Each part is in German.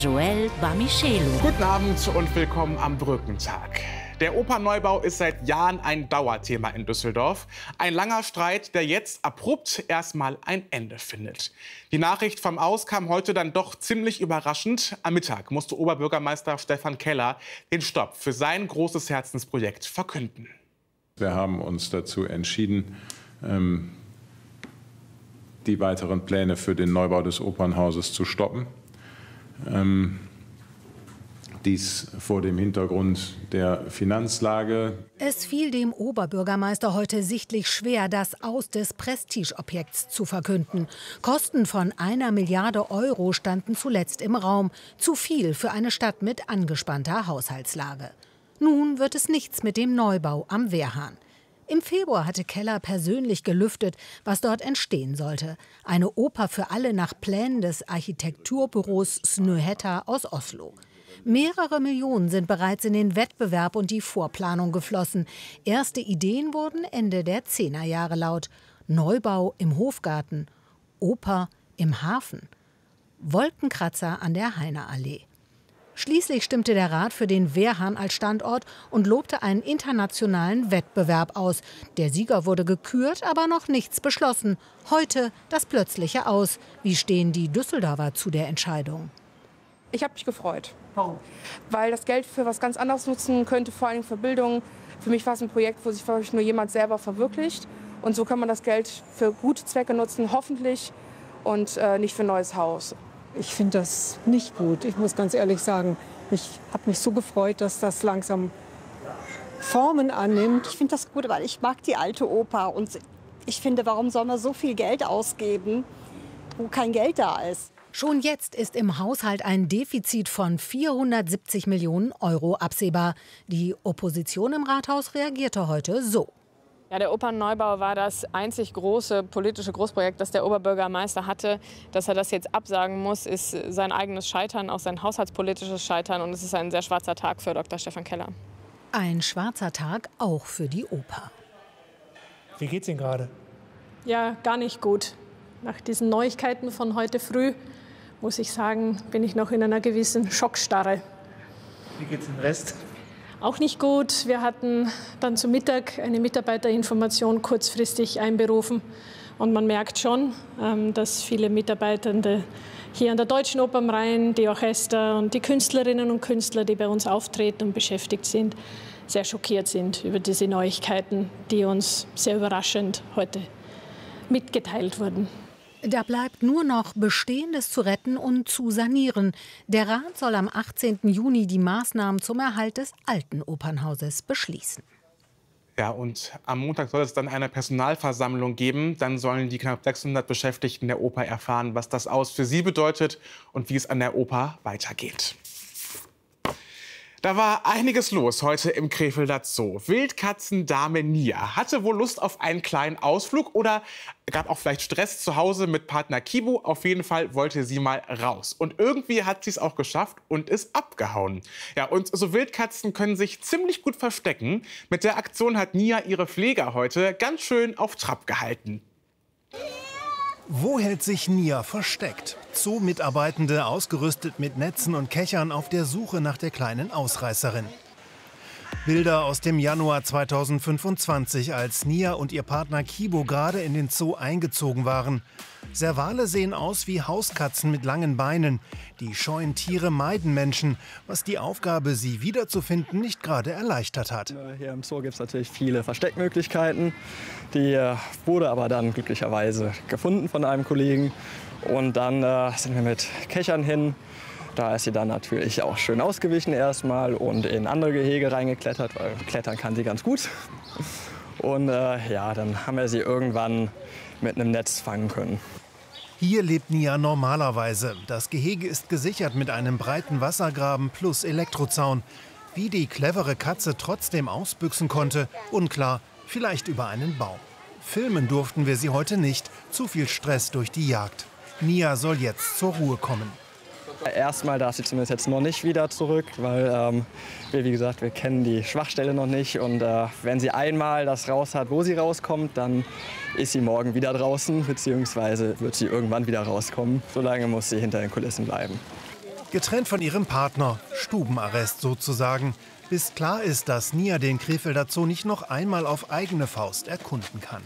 Joel Bamichelo. Guten Abend und willkommen am Brückentag. Der Opernneubau ist seit Jahren ein Dauerthema in Düsseldorf. Ein langer Streit, der jetzt abrupt erstmal ein Ende findet. Die Nachricht vom Aus kam heute dann doch ziemlich überraschend. Am Mittag musste Oberbürgermeister Stefan Keller den Stopp für sein großes Herzensprojekt verkünden. Wir haben uns dazu entschieden, die weiteren Pläne für den Neubau des Opernhauses zu stoppen. Dies vor dem Hintergrund der Finanzlage. Es fiel dem Oberbürgermeister heute sichtlich schwer, das Aus des Prestigeobjekts zu verkünden. Kosten von 1 Milliarde Euro standen zuletzt im Raum. Zu viel für eine Stadt mit angespannter Haushaltslage. Nun wird es nichts mit dem Neubau am Wehrhahn. Im Februar hatte Keller persönlich gelüftet, was dort entstehen sollte. Eine Oper für alle nach Plänen des Architekturbüros Snøhetta aus Oslo. Mehrere Millionen sind bereits in den Wettbewerb und die Vorplanung geflossen. Erste Ideen wurden Ende der 10er Jahre laut. Neubau im Hofgarten, Oper im Hafen, Wolkenkratzer an der Heineallee. Schließlich stimmte der Rat für den Wehrhahn als Standort und lobte einen internationalen Wettbewerb aus. Der Sieger wurde gekürt, aber noch nichts beschlossen. Heute das plötzliche Aus. Wie stehen die Düsseldorfer zu der Entscheidung? Ich habe mich gefreut. Warum? Weil das Geld für was ganz anderes nutzen könnte, vor allem für Bildung. Für mich war es ein Projekt, wo sich wirklich nur jemand selber verwirklicht. Und so kann man das Geld für gute Zwecke nutzen, hoffentlich, und nicht für ein neues Haus. Ich finde das nicht gut, ich muss ganz ehrlich sagen. Ich habe mich so gefreut, dass das langsam Formen annimmt. Ich finde das gut, weil ich mag die alte Oper. Und ich finde, warum soll man so viel Geld ausgeben, wo kein Geld da ist? Schon jetzt ist im Haushalt ein Defizit von 470 Millionen Euro absehbar. Die Opposition im Rathaus reagierte heute so. Ja, der Opernneubau war das einzig große politische Großprojekt, das der Oberbürgermeister hatte. Dass er das jetzt absagen muss, ist sein eigenes Scheitern, auch sein haushaltspolitisches Scheitern. Und es ist ein sehr schwarzer Tag für Dr. Stefan Keller. Ein schwarzer Tag auch für die Oper. Wie geht's Ihnen gerade? Ja, gar nicht gut. Nach diesen Neuigkeiten von heute früh, muss ich sagen, bin ich noch in einer gewissen Schockstarre. Wie geht's dem Rest? Auch nicht gut. Wir hatten dann zu Mittag eine Mitarbeiterinformation kurzfristig einberufen. Und man merkt schon, dass viele Mitarbeitende hier an der Deutschen Oper am Rhein, die Orchester und die Künstlerinnen und Künstler, die bei uns auftreten und beschäftigt sind, sehr schockiert sind über diese Neuigkeiten, die uns sehr überraschend heute mitgeteilt wurden. Da bleibt nur noch Bestehendes zu retten und zu sanieren. Der Rat soll am 18. Juni die Maßnahmen zum Erhalt des alten Opernhauses beschließen. Ja, und am Montag soll es dann eine Personalversammlung geben. Dann sollen die knapp 600 Beschäftigten der Oper erfahren, was das Aus für sie bedeutet und wie es an der Oper weitergeht. Da war einiges los heute im Krefelder Zoo. Wildkatzendame Nia hatte wohl Lust auf einen kleinen Ausflug oder gab auch vielleicht Stress zu Hause mit Partner Kibo. Auf jeden Fall wollte sie mal raus. Und irgendwie hat sie es auch geschafft und ist abgehauen. Ja, und so Wildkatzen können sich ziemlich gut verstecken. Mit der Aktion hat Nia ihre Pfleger heute ganz schön auf Trab gehalten. Wo hält sich Nia versteckt? Zoo-Mitarbeitende ausgerüstet mit Netzen und Kechern auf der Suche nach der kleinen Ausreißerin. Bilder aus dem Januar 2025, als Nia und ihr Partner Kibo gerade in den Zoo eingezogen waren. Servale sehen aus wie Hauskatzen mit langen Beinen. Die scheuen Tiere meiden Menschen, was die Aufgabe, sie wiederzufinden, nicht gerade erleichtert hat. Hier im Zoo gibt es natürlich viele Versteckmöglichkeiten. Die wurde aber dann glücklicherweise gefunden von einem Kollegen. Und dann sind wir mit Kechern hin. Da ist sie dann natürlich auch schön ausgewichen erstmal und in andere Gehege reingeklettert, weil klettern kann sie ganz gut. Und ja, dann haben wir sie irgendwann mit einem Netz fangen können. Hier lebt Nia normalerweise. Das Gehege ist gesichert mit einem breiten Wassergraben plus Elektrozaun. Wie die clevere Katze trotzdem ausbüchsen konnte, unklar, vielleicht über einen Baum. Filmen durften wir sie heute nicht, zu viel Stress durch die Jagd. Nia soll jetzt zur Ruhe kommen. Erstmal darf sie zumindest jetzt noch nicht wieder zurück, weil wir, wie gesagt, wir kennen die Schwachstelle noch nicht. Und wenn sie einmal das raus hat, wo sie rauskommt, dann ist sie morgen wieder draußen, beziehungsweise wird sie irgendwann wieder rauskommen. Solange muss sie hinter den Kulissen bleiben. Getrennt von ihrem Partner, Stubenarrest sozusagen, bis klar ist, dass Nia den Krefelder Zoo nicht noch einmal auf eigene Faust erkunden kann.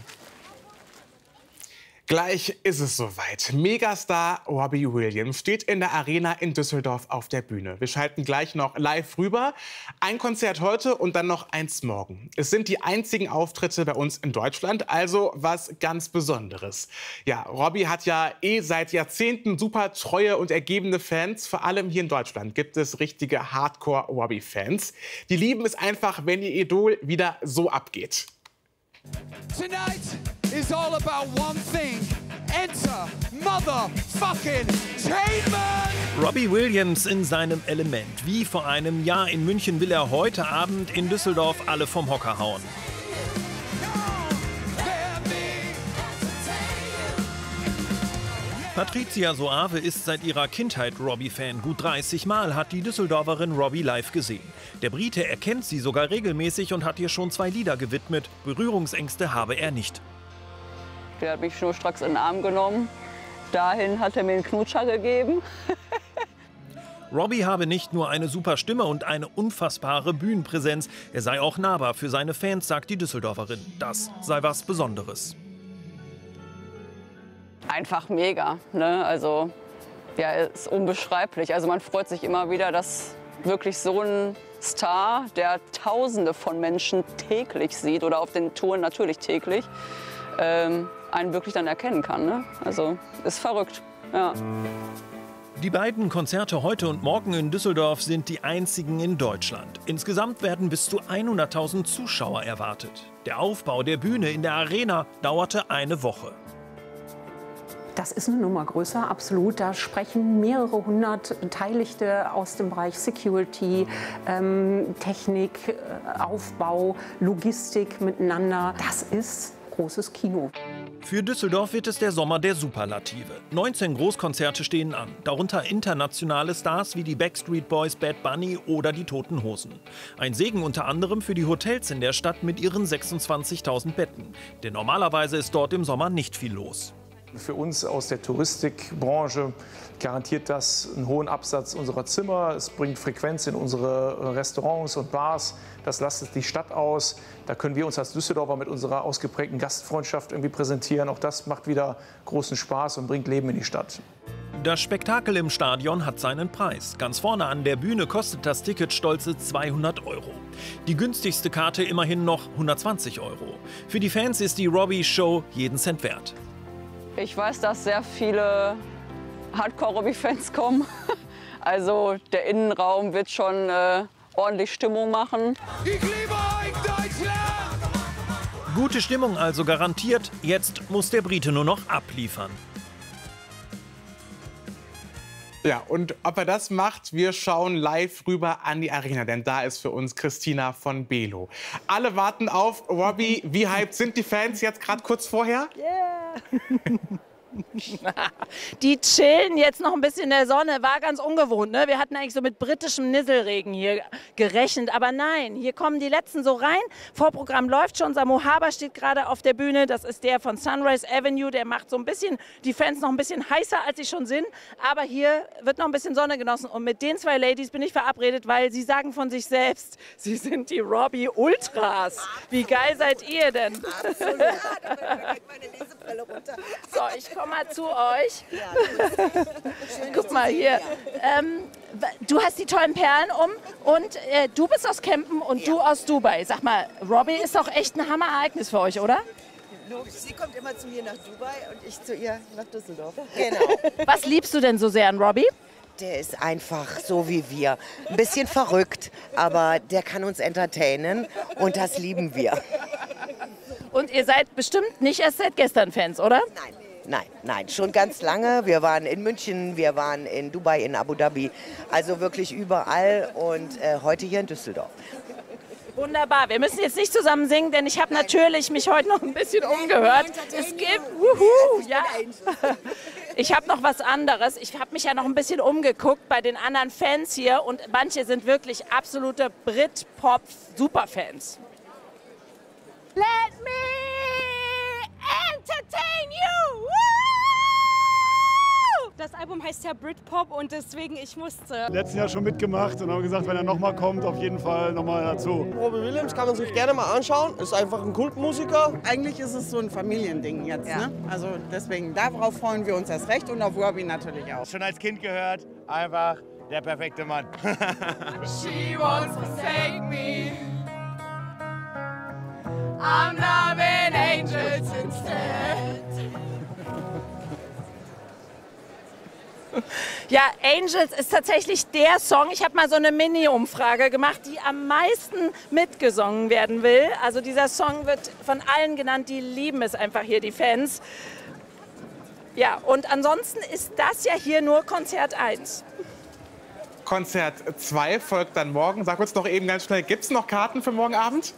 Gleich ist es soweit. Megastar Robbie Williams steht in der Arena in Düsseldorf auf der Bühne. Wir schalten gleich noch live rüber. Ein Konzert heute und dann noch eins morgen. Es sind die einzigen Auftritte bei uns in Deutschland, also was ganz Besonderes. Ja, Robbie hat ja seit Jahrzehnten super treue und ergebene Fans. Vor allem hier in Deutschland gibt es richtige Hardcore-Robbie-Fans. Die lieben es einfach, wenn ihr Idol wieder so abgeht. Tonight is all about one thing. Enter motherfucking Tainment! Robbie Williams in seinem Element. Wie vor einem Jahr in München will er heute Abend in Düsseldorf alle vom Hocker hauen. Patricia Soave ist seit ihrer Kindheit Robbie-Fan. Gut 30 Mal hat die Düsseldorferin Robbie live gesehen. Der Brite erkennt sie sogar regelmäßig und hat ihr schon 2 Lieder gewidmet. Berührungsängste habe er nicht. Der hat mich schnurstracks in den Arm genommen. Dahin hat er mir einen Knutscher gegeben. Robbie habe nicht nur eine super Stimme und eine unfassbare Bühnenpräsenz. Er sei auch nahbar für seine Fans, sagt die Düsseldorferin. Das sei was Besonderes. Einfach mega, ne? Also ja, ist unbeschreiblich. Also man freut sich immer wieder, dass wirklich so ein Star, der Tausende von Menschen täglich sieht oder auf den Touren natürlich täglich, einen wirklich dann erkennen kann, ne? Also ist verrückt, ja. Die beiden Konzerte heute und morgen in Düsseldorf sind die einzigen in Deutschland. Insgesamt werden bis zu 100.000 Zuschauer erwartet. Der Aufbau der Bühne in der Arena dauerte eine Woche. Das ist eine Nummer größer, absolut. Da sprechen mehrere hundert Beteiligte aus dem Bereich Security, Technik, Aufbau, Logistik miteinander. Das ist großes Kino. Für Düsseldorf wird es der Sommer der Superlative. 19 Großkonzerte stehen an, darunter internationale Stars wie die Backstreet Boys, Bad Bunny oder die Toten Hosen. Ein Segen unter anderem für die Hotels in der Stadt mit ihren 26.000 Betten. Denn normalerweise ist dort im Sommer nicht viel los. Für uns aus der Touristikbranche garantiert das einen hohen Absatz unserer Zimmer. Es bringt Frequenz in unsere Restaurants und Bars. Das lastet die Stadt aus. Da können wir uns als Düsseldorfer mit unserer ausgeprägten Gastfreundschaft irgendwie präsentieren. Auch das macht wieder großen Spaß und bringt Leben in die Stadt. Das Spektakel im Stadion hat seinen Preis. Ganz vorne an der Bühne kostet das Ticket stolze 200 €. Die günstigste Karte immerhin noch 120 €. Für die Fans ist die Robbie-Show jeden Cent wert. Ich weiß, dass sehr viele Hardcore-Robbie-Fans kommen. Also der Innenraum wird schon ordentlich Stimmung machen. Ich liebe euch, Deutschland! Gute Stimmung also garantiert. Jetzt muss der Brite nur noch abliefern. Ja, und ob er das macht, wir schauen live rüber an die Arena, denn da ist für uns Christina von Belo. Alle warten auf Robbie. Wie hyped sind die Fans jetzt gerade kurz vorher? Yeah. Die chillen jetzt noch ein bisschen in der Sonne. War ganz ungewohnt, ne? Wir hatten eigentlich so mit britischem Nisselregen hier gerechnet. Aber nein, hier kommen die Letzten so rein. Vorprogramm läuft schon. Samo Haber steht gerade auf der Bühne. Das ist der von Sunrise Avenue. Der macht so ein bisschen die Fans noch ein bisschen heißer, als sie schon sind. Aber hier wird noch ein bisschen Sonne genossen. Und mit den 2 Ladies bin ich verabredet, weil sie sagen von sich selbst, sie sind die Robbie Ultras. Wie geil seid ihr denn? Absolut. Meine Lesebrille runter. So, ich komme mal zu euch. Guck mal hier. Du hast die tollen Perlen um und du bist aus Kempen und du aus Dubai. Sag mal, Robbie ist doch echt ein Hammerereignis für euch, oder? Sie kommt immer zu mir nach Dubai und ich zu ihr nach Düsseldorf. Genau. Was liebst du denn so sehr an Robbie? Der ist einfach so wie wir. Ein bisschen verrückt, aber der kann uns entertainen und das lieben wir. Und ihr seid bestimmt nicht erst seit gestern Fans, oder? Nein, schon ganz lange. Wir waren in München, wir waren in Dubai, in Abu Dhabi, also wirklich überall und heute hier in Düsseldorf. Wunderbar. Wir müssen jetzt nicht zusammen singen, denn ich habe natürlich mich heute noch ein bisschen umgehört. Es gibt, ja. Ich habe noch was anderes. Ich habe mich ja noch ein bisschen umgeguckt bei den anderen Fans hier und manche sind wirklich absolute Brit-Pop-Superfans. Let me entertain you! Woo! Das Album heißt ja Britpop und deswegen ich musste. Letztes Jahr schon mitgemacht und haben gesagt, wenn er nochmal kommt, auf jeden Fall nochmal dazu. Robbie Williams kann man sich gerne mal anschauen. Ist einfach ein Kultmusiker. Eigentlich ist es so ein Familiending jetzt. Ja. Ne? Also deswegen, darauf freuen wir uns erst recht und auf Robbie natürlich auch. Schon als Kind gehört, einfach der perfekte Mann. She wants to take me. I'm loving angels instead. Ja, Angels ist tatsächlich der Song. Ich habe mal so eine Mini-Umfrage gemacht, die am meisten mitgesungen werden will. Also dieser Song wird von allen genannt, die lieben es einfach hier, die Fans. Ja, und ansonsten ist das ja hier nur Konzert 1. Konzert 2 folgt dann morgen. Sag uns noch eben ganz schnell, gibt es noch Karten für morgen Abend?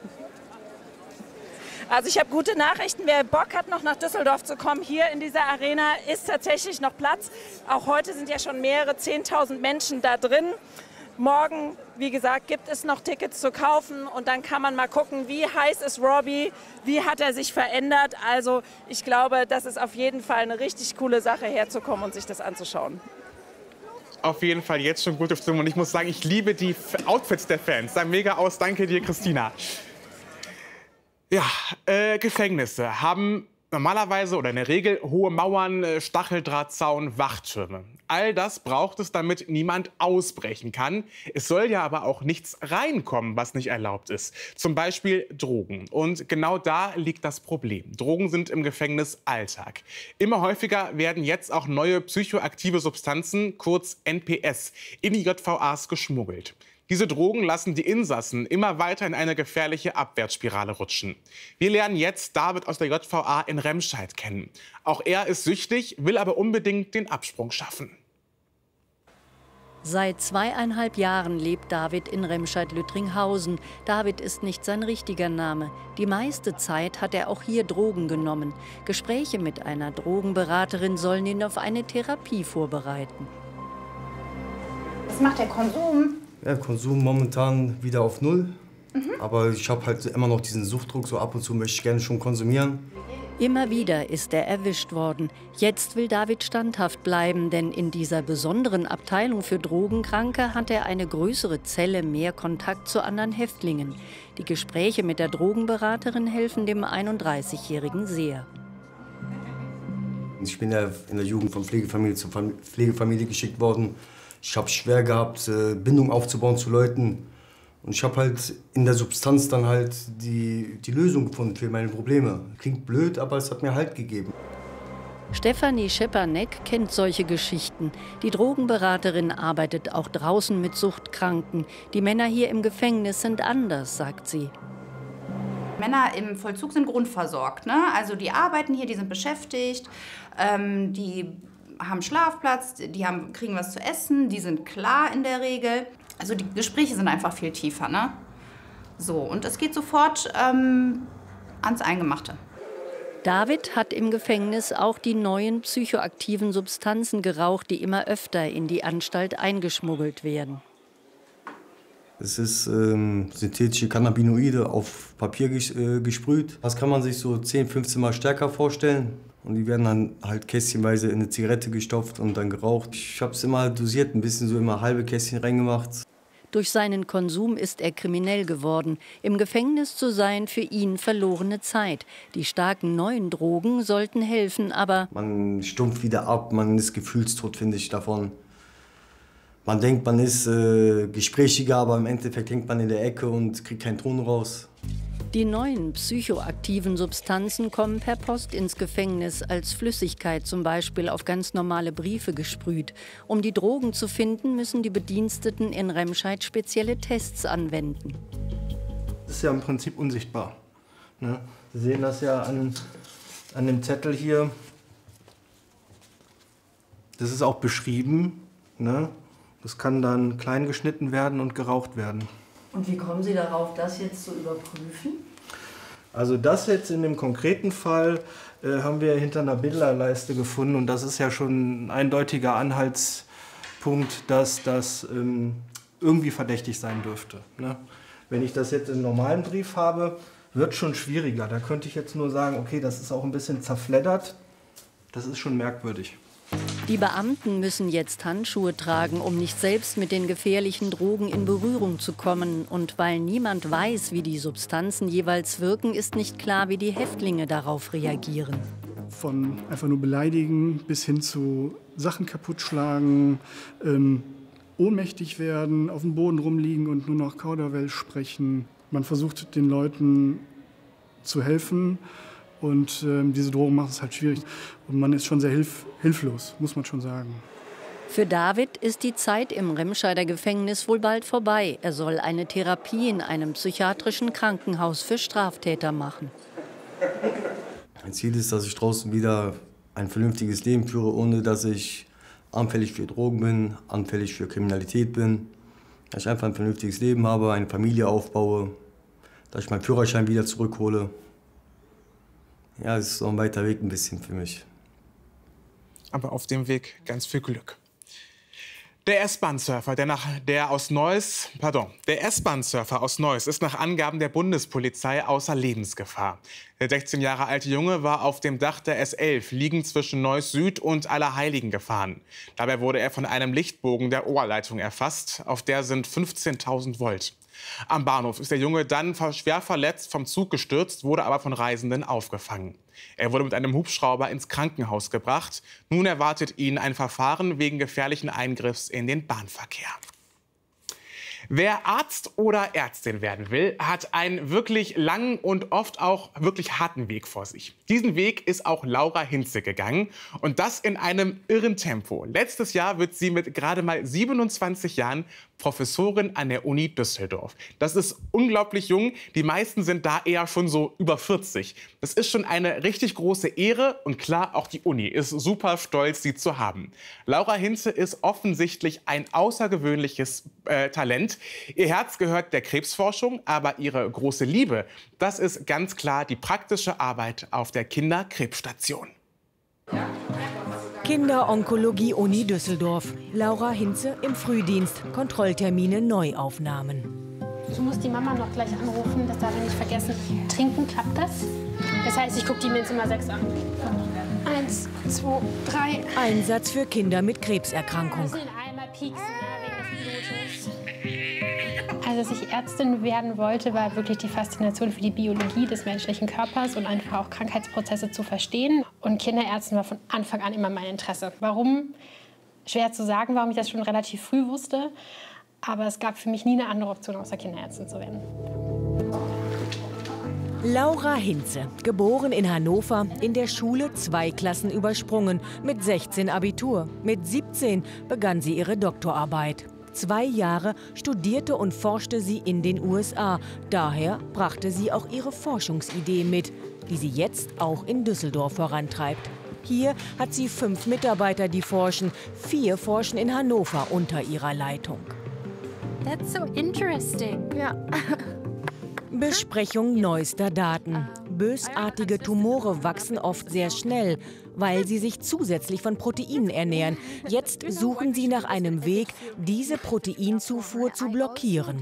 Also ich habe gute Nachrichten. Wer Bock hat, noch nach Düsseldorf zu kommen, hier in dieser Arena ist tatsächlich noch Platz. Auch heute sind ja schon mehrere 10.000 Menschen da drin. Morgen, wie gesagt, gibt es noch Tickets zu kaufen und dann kann man mal gucken, wie heiß ist Robbie, wie hat er sich verändert. Also ich glaube, das ist auf jeden Fall eine richtig coole Sache, herzukommen und sich das anzuschauen. Auf jeden Fall jetzt schon gute Stimmung und ich muss sagen, ich liebe die Outfits der Fans. Sah mega aus, danke dir, Christina. Ja, Gefängnisse haben normalerweise oder in der Regel hohe Mauern, Stacheldrahtzaun, Wachtürme. All das braucht es, damit niemand ausbrechen kann. Es soll ja aber auch nichts reinkommen, was nicht erlaubt ist. Zum Beispiel Drogen. Und genau da liegt das Problem. Drogen sind im Gefängnis Alltag. Immer häufiger werden jetzt auch neue psychoaktive Substanzen, kurz NPS, in die JVAs geschmuggelt. Diese Drogen lassen die Insassen immer weiter in eine gefährliche Abwärtsspirale rutschen. Wir lernen jetzt David aus der JVA in Remscheid kennen. Auch er ist süchtig, will aber unbedingt den Absprung schaffen. Seit 2,5 Jahren lebt David in Remscheid-Lüttringhausen. David ist nicht sein richtiger Name. Die meiste Zeit hat er auch hier Drogen genommen. Gespräche mit einer Drogenberaterin sollen ihn auf eine Therapie vorbereiten. Was macht der Konsum? Ja, Konsum momentan wieder auf Null. Aber ich habe halt immer noch diesen Suchtdruck. So ab und zu möchte ich gerne schon konsumieren. Immer wieder ist er erwischt worden. Jetzt will David standhaft bleiben, denn in dieser besonderen Abteilung für Drogenkranke hat er eine größere Zelle, mehr Kontakt zu anderen Häftlingen. Die Gespräche mit der Drogenberaterin helfen dem 31-Jährigen sehr. Ich bin ja in der Jugend von Pflegefamilie zu Pflegefamilie geschickt worden. Ich habe schwer gehabt, Bindung aufzubauen zu Leuten. Und ich habe halt in der Substanz dann halt die Lösung gefunden für meine Probleme. Klingt blöd, aber es hat mir Halt gegeben. Stefanie Schepanek kennt solche Geschichten. Die Drogenberaterin arbeitet auch draußen mit Suchtkranken. Die Männer hier im Gefängnis sind anders, sagt sie. Männer im Vollzug sind grundversorgt, ne? Also die arbeiten hier, die sind beschäftigt, die haben Schlafplatz, die kriegen was zu essen, die sind klar in der Regel. Also die Gespräche sind einfach viel tiefer, ne? So, und es geht sofort ans Eingemachte. David hat im Gefängnis auch die neuen psychoaktiven Substanzen geraucht, die immer öfter in die Anstalt eingeschmuggelt werden. Es ist synthetische Cannabinoide auf Papier gesprüht. Das kann man sich so 10, 15 Mal stärker vorstellen. Und die werden dann halt kästchenweise in eine Zigarette gestopft und dann geraucht. Ich habe es immer dosiert, ein bisschen so immer halbe Kästchen reingemacht. Durch seinen Konsum ist er kriminell geworden. Im Gefängnis zu sein, für ihn verlorene Zeit. Die starken neuen Drogen sollten helfen, aber... Man stumpft wieder ab, man ist gefühlstot, finde ich, davon. Man denkt, man ist gesprächiger, aber im Endeffekt hängt man in der Ecke und kriegt keinen Ton raus. Die neuen psychoaktiven Substanzen kommen per Post ins Gefängnis als Flüssigkeit, zum Beispiel auf ganz normale Briefe gesprüht. Um die Drogen zu finden, müssen die Bediensteten in Remscheid spezielle Tests anwenden. Das ist ja im Prinzip unsichtbar. Ne? Sie sehen das ja an dem Zettel hier. Das ist auch beschrieben. Ne? Das kann dann klein geschnitten werden und geraucht werden. Und wie kommen Sie darauf, das jetzt zu überprüfen? Also das jetzt in dem konkreten Fall haben wir hinter einer Bilderleiste gefunden und das ist ja schon ein eindeutiger Anhaltspunkt, dass das irgendwie verdächtig sein dürfte. Ne? Wenn ich das jetzt im normalen Brief habe, wird schon schwieriger. Da könnte ich jetzt nur sagen, okay, das ist auch ein bisschen zerfleddert. Das ist schon merkwürdig. Die Beamten müssen jetzt Handschuhe tragen, um nicht selbst mit den gefährlichen Drogen in Berührung zu kommen. Und weil niemand weiß, wie die Substanzen jeweils wirken, ist nicht klar, wie die Häftlinge darauf reagieren. Von einfach nur beleidigen bis hin zu Sachen kaputtschlagen, ohnmächtig werden, auf dem Boden rumliegen und nur noch Kauderwelsch sprechen. Man versucht den Leuten zu helfen und diese Drogen machen es halt schwierig. Und man ist schon sehr hilflos, muss man schon sagen. Für David ist die Zeit im Remscheider Gefängnis wohl bald vorbei. Er soll eine Therapie in einem psychiatrischen Krankenhaus für Straftäter machen. Mein Ziel ist, dass ich draußen wieder ein vernünftiges Leben führe, ohne dass ich anfällig für Drogen bin, anfällig für Kriminalität bin. Dass ich einfach ein vernünftiges Leben habe, eine Familie aufbaue, dass ich meinen Führerschein wieder zurückhole. Ja, es ist noch ein weiter Weg ein bisschen für mich. Aber auf dem Weg ganz viel Glück. Der S-Bahn-Surfer aus Neuss ist nach Angaben der Bundespolizei außer Lebensgefahr. Der 16 Jahre alte Junge war auf dem Dach der S11 liegend zwischen Neuss Süd und Allerheiligen gefahren. Dabei wurde er von einem Lichtbogen der Oberleitung erfasst. Auf der sind 15.000 Volt. Am Bahnhof ist der Junge dann schwer verletzt vom Zug gestürzt, wurde aber von Reisenden aufgefangen. Er wurde mit einem Hubschrauber ins Krankenhaus gebracht. Nun erwartet ihn ein Verfahren wegen gefährlichen Eingriffs in den Bahnverkehr. Wer Arzt oder Ärztin werden will, hat einen wirklich langen und oft auch wirklich harten Weg vor sich. Diesen Weg ist auch Laura Hinze gegangen und das in einem irren Tempo. Letztes Jahr wird sie mit gerade mal 27 Jahren Professorin an der Uni Düsseldorf. Das ist unglaublich jung. Die meisten sind da eher schon so über 40. Das ist schon eine richtig große Ehre und klar, auch die Uni ist super stolz, sie zu haben. Laura Hinze ist offensichtlich ein außergewöhnliches Talent. Ihr Herz gehört der Krebsforschung, aber ihre große Liebe, das ist ganz klar die praktische Arbeit auf der Kinderkrebsstation. Kinderonkologie Uni Düsseldorf. Laura Hinze im Frühdienst. Kontrolltermine Neuaufnahmen. Ich muss die Mama noch gleich anrufen, das darf ich nicht vergessen. Trinken, klappt das? Das heißt, ich gucke die mir ins Zimmer 6 an. 1, 2, 3. Einsatz für Kinder mit Krebserkrankung. Einmal pieksen, wegen des Blutes. Also, dass ich Ärztin werden wollte, war wirklich die Faszination für die Biologie des menschlichen Körpers und einfach auch Krankheitsprozesse zu verstehen. Und Kinderärztin war von Anfang an immer mein Interesse. Warum? Schwer zu sagen, warum ich das schon relativ früh wusste. Aber es gab für mich nie eine andere Option, außer Kinderärztin zu werden. Laura Hinze, geboren in Hannover, in der Schule 2 Klassen übersprungen, mit 16 Abitur. Mit 17 begann sie ihre Doktorarbeit. 2 Jahre studierte und forschte sie in den USA. Daher brachte sie auch ihre Forschungsidee mit, die sie jetzt auch in Düsseldorf vorantreibt. Hier hat sie 5 Mitarbeiter, die forschen. 4 forschen in Hannover unter ihrer Leitung. That's so interesting. Ja. Besprechung neuester Daten. Bösartige Tumore wachsen oft sehr schnell, weil sie sich zusätzlich von Proteinen ernähren. Jetzt suchen sie nach einem Weg, diese Proteinzufuhr zu blockieren.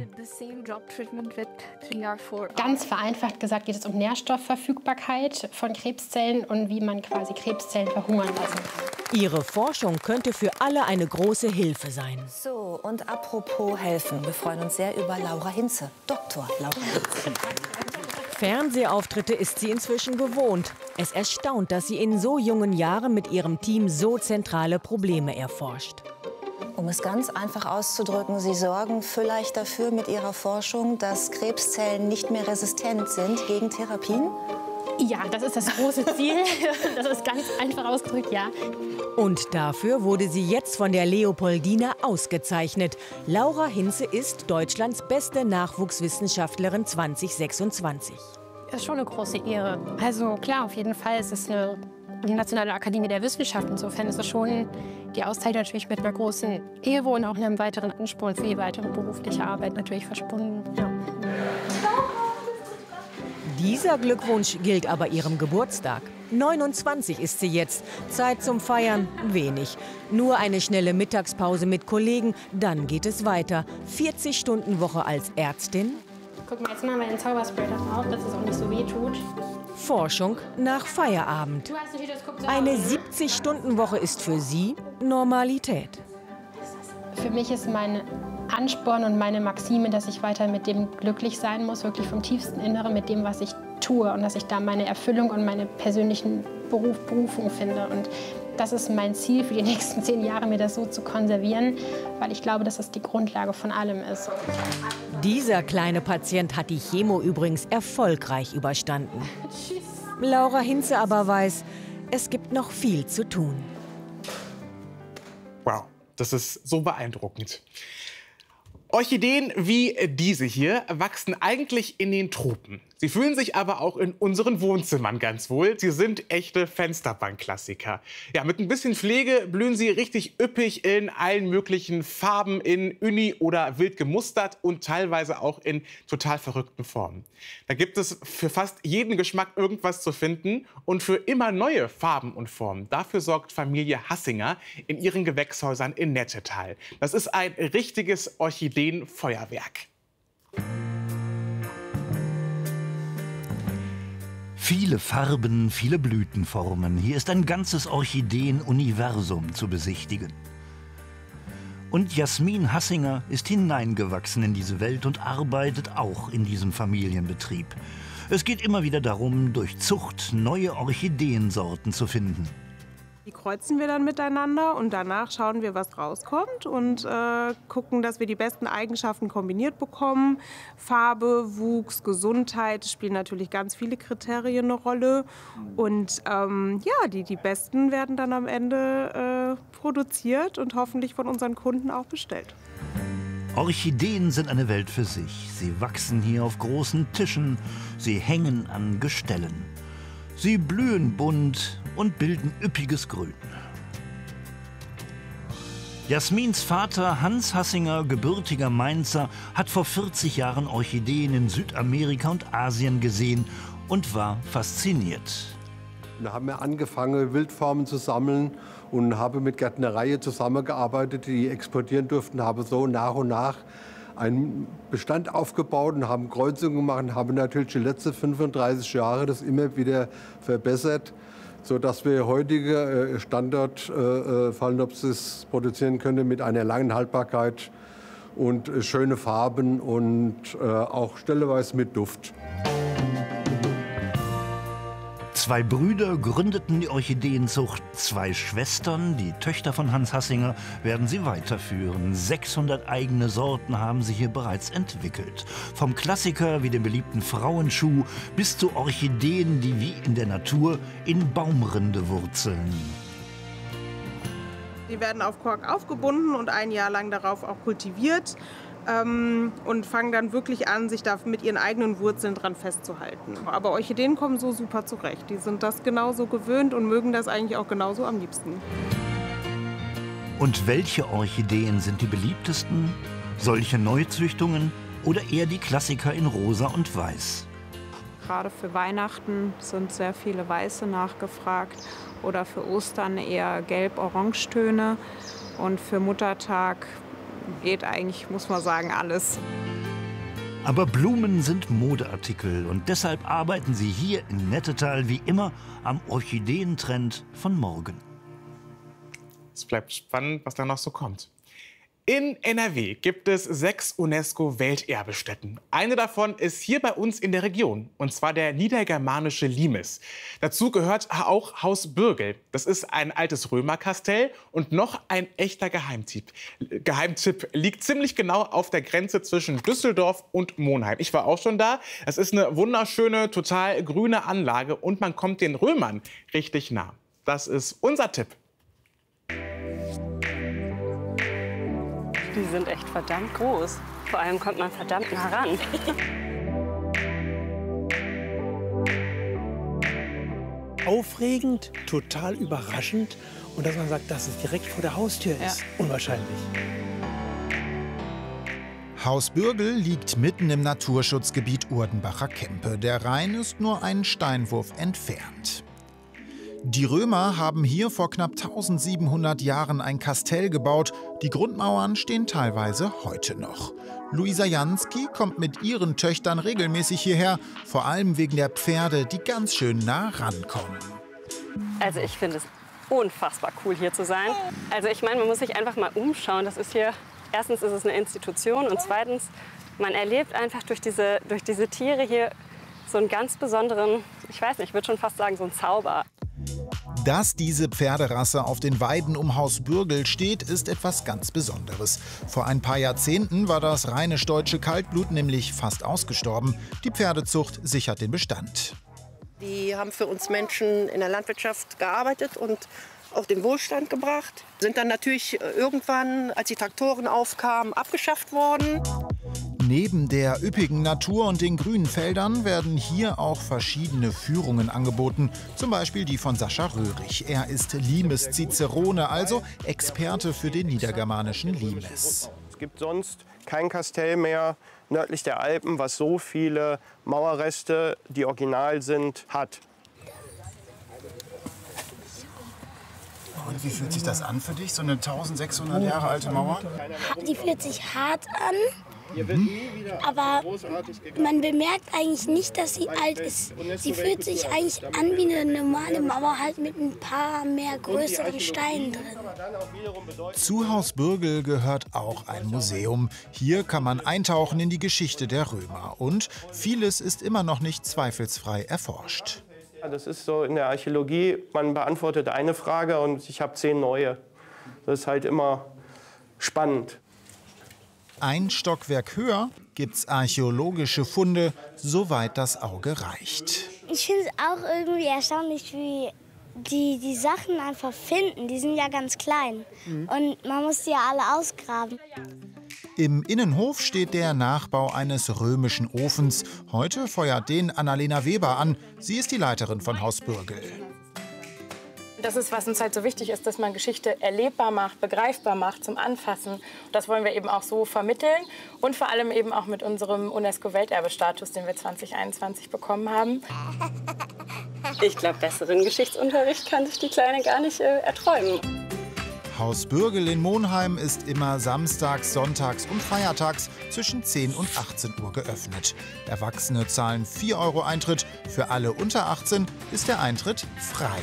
Ganz vereinfacht gesagt geht es um Nährstoffverfügbarkeit von Krebszellen und wie man quasi Krebszellen verhungern lassen kann. Ihre Forschung könnte für alle eine große Hilfe sein. So, und apropos helfen, wir freuen uns sehr über Laura Hinze, Dr. Laura Hinze. Fernsehauftritte ist sie inzwischen gewohnt. Es erstaunt, dass sie in so jungen Jahren mit ihrem Team so zentrale Probleme erforscht. Um es ganz einfach auszudrücken, Sie sorgen vielleicht dafür mit Ihrer Forschung, dass Krebszellen nicht mehr resistent sind gegen Therapien? Ja, das ist das große Ziel. Das ist ganz einfach ausgedrückt, ja. Und dafür wurde sie jetzt von der Leopoldina ausgezeichnet. Laura Hinze ist Deutschlands beste Nachwuchswissenschaftlerin 2026. Das ist schon eine große Ehre. Also klar, auf jeden Fall ist es eine Nationale Akademie der Wissenschaften. Insofern ist es schon die Auszeichnung natürlich mit einer großen Ehre und auch einem weiteren Ansporn für die weitere berufliche Arbeit natürlich verbunden. Ja. Dieser Glückwunsch gilt aber ihrem Geburtstag. 29 ist sie jetzt. Zeit zum Feiern wenig. Nur eine schnelle Mittagspause mit Kollegen, dann geht es weiter. 40-Stunden-Woche als Ärztin. Guck mal, jetzt machen wir den Zauberspray drauf, dass es auch nicht so weh tut. Forschung nach Feierabend. Eine 70-Stunden-Woche ist für sie Normalität. Für mich ist mein Ansporn und meine Maxime, dass ich weiter mit dem glücklich sein muss, wirklich vom tiefsten Inneren mit dem, was ich tue und dass ich da meine Erfüllung und meine persönlichen Berufung finde. Und das ist mein Ziel für die nächsten 10 Jahre, mir das so zu konservieren, weil ich glaube, dass das die Grundlage von allem ist. Dieser kleine Patient hat die Chemo übrigens erfolgreich überstanden. Laura Hinze aber weiß, es gibt noch viel zu tun. Wow, das ist so beeindruckend. Orchideen wie diese hier wachsen eigentlich in den Tropen. Sie fühlen sich aber auch in unseren Wohnzimmern ganz wohl. Sie sind echte Fensterbankklassiker. Ja, mit ein bisschen Pflege blühen sie richtig üppig in allen möglichen Farben, in uni- oder wild gemustert und teilweise auch in total verrückten Formen. Da gibt es für fast jeden Geschmack irgendwas zu finden und für immer neue Farben und Formen. Dafür sorgt Familie Hassinger in ihren Gewächshäusern in Nettetal. Das ist ein richtiges Orchideenfeuerwerk. Viele Farben, viele Blütenformen. Hier ist ein ganzes Orchideen-Universum zu besichtigen. Und Jasmin Hassinger ist hineingewachsen in diese Welt und arbeitet auch in diesem Familienbetrieb. Es geht immer wieder darum, durch Zucht neue Orchideensorten zu finden. Die kreuzen wir dann miteinander und danach schauen wir, was rauskommt und gucken, dass wir die besten Eigenschaften kombiniert bekommen. Farbe, Wuchs, Gesundheit spielen natürlich ganz viele Kriterien eine Rolle. Und ja, die besten werden dann am Ende produziert und hoffentlich von unseren Kunden auch bestellt. Orchideen sind eine Welt für sich. Sie wachsen hier auf großen Tischen, sie hängen an Gestellen. Sie blühen bunt und bilden üppiges Grün. Jasmins Vater Hans Hassinger, gebürtiger Mainzer, hat vor 40 Jahren Orchideen in Südamerika und Asien gesehen und war fasziniert. Da haben wir angefangen, Wildformen zu sammeln und habe mit Gärtnereien zusammengearbeitet, die exportieren durften, habe so nach und nach einen Bestand aufgebaut und haben Kreuzungen gemacht und haben natürlich die letzten 35 Jahre das immer wieder verbessert, sodass wir heutige Standort Phalaenopsis produzieren können mit einer langen Haltbarkeit und schöne Farben und auch stelleweise mit Duft. 2 Brüder gründeten die Orchideenzucht, 2 Schwestern, die Töchter von Hans Hassinger, werden sie weiterführen. 600 eigene Sorten haben sie hier bereits entwickelt. Vom Klassiker wie dem beliebten Frauenschuh bis zu Orchideen, die wie in der Natur in Baumrinde wurzeln. Die werden auf Kork aufgebunden und ein Jahr lang darauf auch kultiviert. Und fangen dann wirklich an, sich da mit ihren eigenen Wurzeln dran festzuhalten. Aber Orchideen kommen so super zurecht. Die sind das genauso gewöhnt und mögen das eigentlich auch genauso am liebsten. Und welche Orchideen sind die beliebtesten? Solche Neuzüchtungen oder eher die Klassiker in Rosa und Weiß? Gerade für Weihnachten sind sehr viele Weiße nachgefragt oder für Ostern eher Gelb-Orange-Töne und für Muttertag geht eigentlich, muss man sagen, alles. Aber Blumen sind Modeartikel und deshalb arbeiten sie hier in Nettetal wie immer am Orchideentrend von morgen. Es bleibt spannend, was da noch so kommt. In NRW gibt es 6 UNESCO-Welterbestätten. Eine davon ist hier bei uns in der Region, und zwar der niedergermanische Limes. Dazu gehört auch Haus Bürgel. Das ist ein altes Römerkastell und noch ein echter Geheimtipp. Liegt ziemlich genau auf der Grenze zwischen Düsseldorf und Monheim. Ich war auch schon da. Es ist eine wunderschöne, total grüne Anlage und man kommt den Römern richtig nah. Das ist unser Tipp. Die sind echt verdammt groß. Vor allem kommt man verdammt nah ran. Aufregend, total überraschend. Und dass man sagt, dass es direkt vor der Haustür ist. Unwahrscheinlich. Haus Bürgel liegt mitten im Naturschutzgebiet Urdenbacher Kempe. Der Rhein ist nur einen Steinwurf entfernt. Die Römer haben hier vor knapp 1700 Jahren ein Kastell gebaut. Die Grundmauern stehen teilweise heute noch. Luisa Jansky kommt mit ihren Töchtern regelmäßig hierher, vor allem wegen der Pferde, die ganz schön nah rankommen. Also ich finde es unfassbar cool, hier zu sein. Also ich meine, man muss sich einfach mal umschauen. Das ist hier, erstens ist es eine Institution und zweitens, man erlebt einfach durch diese Tiere hier so einen ganz besonderen, ich weiß nicht, ich würde schon fast sagen, so einen Zauber. Dass diese Pferderasse auf den Weiden um Haus Bürgel steht, ist etwas ganz Besonderes. Vor ein paar Jahrzehnten war das rheinisch-deutsche Kaltblut nämlich fast ausgestorben. Die Pferdezucht sichert den Bestand. Die haben für uns Menschen in der Landwirtschaft gearbeitet und auch den Wohlstand gebracht. Sind dann natürlich irgendwann, als die Traktoren aufkamen, abgeschafft worden. Neben der üppigen Natur und den grünen Feldern werden hier auch verschiedene Führungen angeboten. Zum Beispiel die von Sascha Röhrig. Er ist Limes Cicerone, also Experte für den niedergermanischen Limes. Es gibt sonst kein Kastell mehr nördlich der Alpen, was so viele Mauerreste, die original sind, hat. Und wie fühlt sich das an für dich, so eine 1600 Jahre alte Mauer? Die fühlt sich hart an. Aber man bemerkt eigentlich nicht, dass sie alt ist. Sie fühlt sich eigentlich an wie eine normale Mauer, halt mit ein paar mehr größeren Steinen drin. Zu Haus Bürgel gehört auch ein Museum. Hier kann man eintauchen in die Geschichte der Römer. Und vieles ist immer noch nicht zweifelsfrei erforscht. Das ist so in der Archäologie, man beantwortet eine Frage und ich habe 10 neue. Das ist halt immer spannend. Ein Stockwerk höher gibt's archäologische Funde, soweit das Auge reicht. Ich finde es auch irgendwie erstaunlich, wie die Sachen einfach finden. Die sind ja ganz klein und man muss die ja alle ausgraben. Im Innenhof steht der Nachbau eines römischen Ofens. Heute feuert den Annalena Weber an. Sie ist die Leiterin von Haus Bürgel. Das ist, was uns halt so wichtig ist, dass man Geschichte erlebbar macht, begreifbar macht, zum Anfassen. Das wollen wir eben auch so vermitteln und vor allem eben auch mit unserem UNESCO-Welterbestatus, den wir 2021 bekommen haben. Ich glaube, besseren Geschichtsunterricht kann sich die Kleine gar nicht erträumen. Haus Bürgel in Monheim ist immer samstags, sonntags und feiertags zwischen 10 und 18 Uhr geöffnet. Erwachsene zahlen 4 € Eintritt, für alle unter 18 ist der Eintritt frei.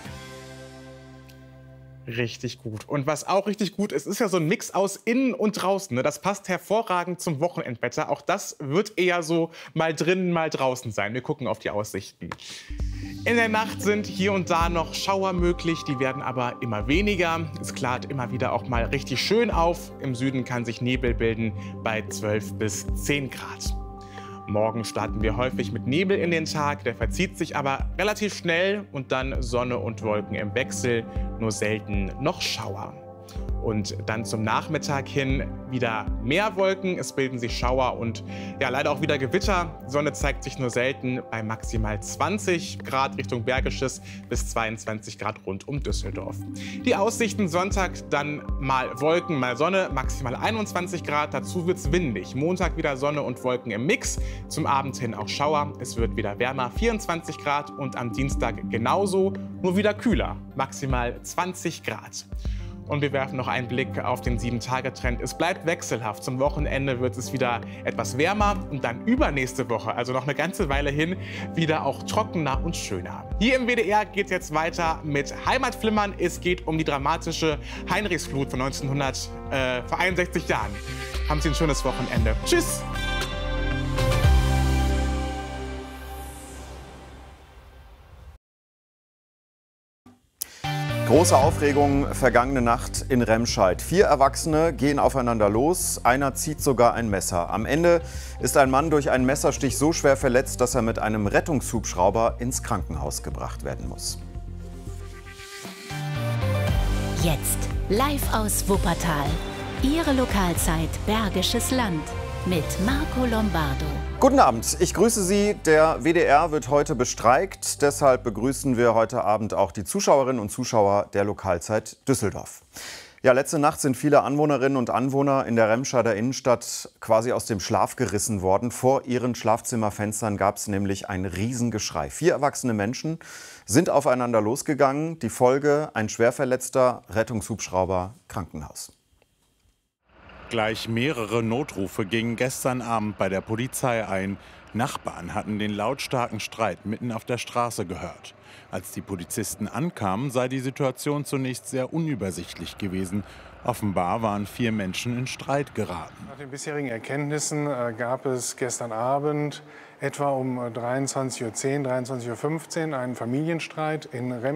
Richtig gut. Und was auch richtig gut ist, ist ja so ein Mix aus innen und draußen. Ne? Das passt hervorragend zum Wochenendwetter. Auch das wird eher so mal drinnen, mal draußen sein. Wir gucken auf die Aussichten. In der Nacht sind hier und da noch Schauer möglich, die werden aber immer weniger. Es klart immer wieder auch mal richtig schön auf. Im Süden kann sich Nebel bilden bei 12 bis 10 Grad. Morgen starten wir häufig mit Nebel in den Tag, der verzieht sich aber relativ schnell und dann Sonne und Wolken im Wechsel, nur selten noch Schauer. Und dann zum Nachmittag hin wieder mehr Wolken, es bilden sich Schauer und ja, leider auch wieder Gewitter. Die Sonne zeigt sich nur selten bei maximal 20 Grad Richtung Bergisches bis 22 Grad rund um Düsseldorf. Die Aussichten Sonntag dann mal Wolken, mal Sonne, maximal 21 Grad. Dazu wird es windig. Montag wieder Sonne und Wolken im Mix, zum Abend hin auch Schauer. Es wird wieder wärmer, 24 Grad und am Dienstag genauso, nur wieder kühler, maximal 20 Grad. Und wir werfen noch einen Blick auf den 7-Tage-Trend. Es bleibt wechselhaft. Zum Wochenende wird es wieder etwas wärmer und dann übernächste Woche, also noch eine ganze Weile hin, wieder auch trockener und schöner. Hier im WDR geht es jetzt weiter mit Heimatflimmern. Es geht um die dramatische Heinrichsflut von 1961 Jahren. Haben Sie ein schönes Wochenende. Tschüss! Große Aufregung vergangene Nacht in Remscheid. 4 Erwachsene gehen aufeinander los, einer zieht sogar ein Messer. Am Ende ist ein Mann durch einen Messerstich so schwer verletzt, dass er mit einem Rettungshubschrauber ins Krankenhaus gebracht werden muss. Jetzt live aus Wuppertal. Ihre Lokalzeit Bergisches Land mit Marco Lombardo. Guten Abend, ich grüße Sie. Der WDR wird heute bestreikt. Deshalb begrüßen wir heute Abend auch die Zuschauerinnen und Zuschauer der Lokalzeit Düsseldorf. Ja, letzte Nacht sind viele Anwohnerinnen und Anwohner in der Remscheider Innenstadt quasi aus dem Schlaf gerissen worden. Vor ihren Schlafzimmerfenstern gab es nämlich ein Riesengeschrei. 4 erwachsene Menschen sind aufeinander losgegangen. Die Folge: ein Schwerverletzter, Rettungshubschrauber, Krankenhaus. Gleich mehrere Notrufe gingen gestern Abend bei der Polizei ein. Nachbarn hatten den lautstarken Streit mitten auf der Straße gehört. Als die Polizisten ankamen, sei die Situation zunächst sehr unübersichtlich gewesen. Offenbar waren 4 Menschen in Streit geraten. Nach den bisherigen Erkenntnissen gab es gestern Abend etwa um 23:10, 23:15 Uhr einen Familienstreit in Remscheid.